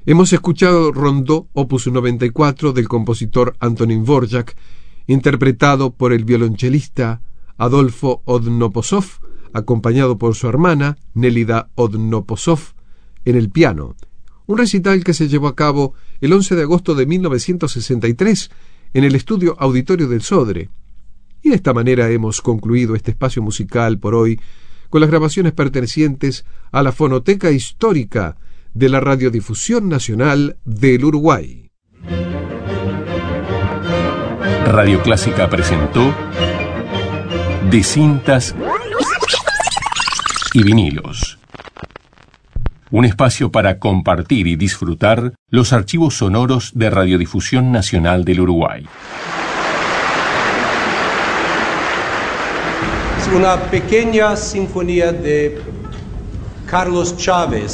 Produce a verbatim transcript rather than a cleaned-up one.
Hemos escuchado Rondó, opus noventa y cuatro, del compositor Antonín Dvořák, interpretado por el violonchelista Adolfo Odnoposov, acompañado por su hermana Nélida Odnoposov en el piano. Un recital que se llevó a cabo el once de agosto de mil novecientos sesenta y tres en el estudio Auditorio del Sodre. Y de esta manera hemos concluido este espacio musical por hoy con las grabaciones pertenecientes a la Fonoteca Histórica de la Radiodifusión Nacional del Uruguay. Radio Clásica presentó De cintas y vinilos. Un espacio para compartir y disfrutar los archivos sonoros de Radiodifusión Nacional del Uruguay. Una pequeña sinfonía de Carlos Chávez.